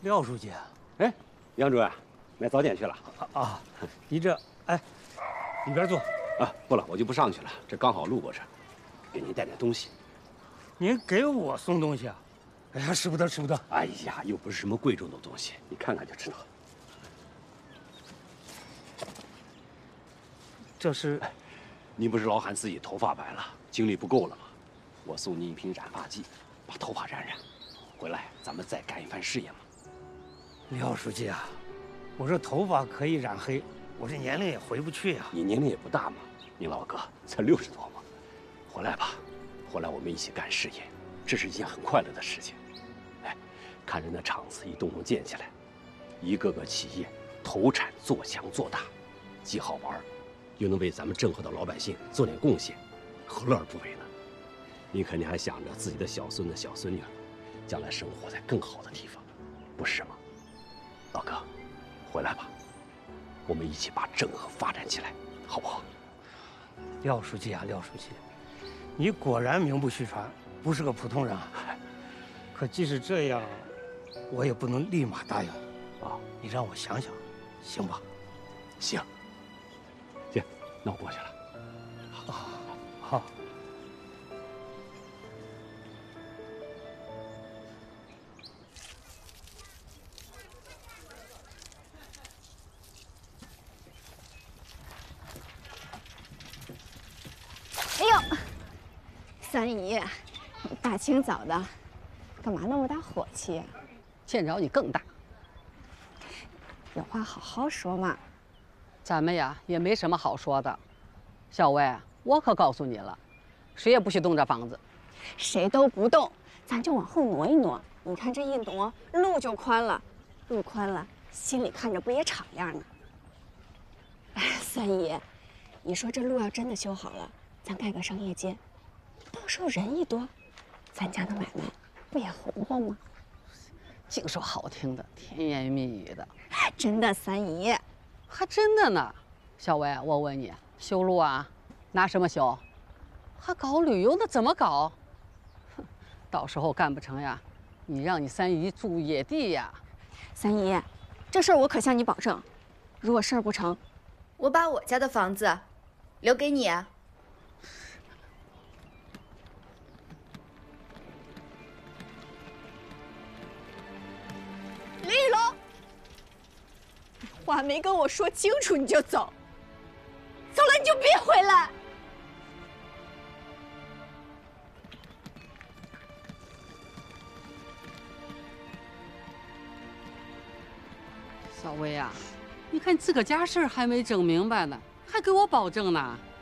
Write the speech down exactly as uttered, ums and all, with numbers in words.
廖书记， 哎，杨主任，买早点去了啊啊！你这哎，里边坐。 啊，不了，我就不上去了，这刚好路过这儿，给您带点东西。 您给我送东西啊？哎呀，使不得，使不得！ 哎呀，又不是什么贵重的东西，你看看就知道。 这是， 您不是老喊自己头发白了，精力不够了吗？我送您一瓶染发剂，把头发染染，回来咱们再干一番事业嘛。 廖书记啊，我这头发可以染黑，我这年龄也回不去呀。 你年龄也不大嘛，您老哥才六十多嘛，回来吧，回来我们一起干事业，这是一件很快乐的事情。哎，看着那厂子一栋栋建起来，一个个企业投产做强做大，既好玩，又能为咱们郑和的老百姓做点贡献，何乐而不为呢？您肯定还想着自己的小孙子、小孙女，将来生活在更好的地方，不是吗？老哥，回来吧，我们一起把郑和发展起来，好不好？ 廖书记啊，廖书记，你果然名不虚传，不是个普通人啊。可即使这样，我也不能立马答应啊。你让我想想，行吧？ 行。行，那我过去了。 好，好。 哎呦，三姨，大清早的，干嘛那么大火气呀？ 见着你更大。 有话好好说嘛。 咱们呀也没什么好说的。小薇，我可告诉你了，谁也不许动这房子。 谁都不动，咱就往后挪一挪。你看这一挪，路就宽了，路宽了，心里看着不也敞亮呢？哎，三姨，你说这路要真的修好了，咱盖个商业街，到时候人一多，咱家的买卖不也红火吗？ 净说好听的，甜言蜜语的。 真的，三姨， 还真的呢。小薇，我问你，修路啊，拿什么修？还搞旅游的怎么搞？哼，到时候干不成呀，你让你三姨住野地呀。 三姨，这事儿我可向你保证，如果事儿不成， 我把我家的房子留给你啊。 李雨龙，话没跟我说清楚你就走，走了你就别回来。 小薇啊，你看自个家事儿还没整明白呢，还给我保证呢。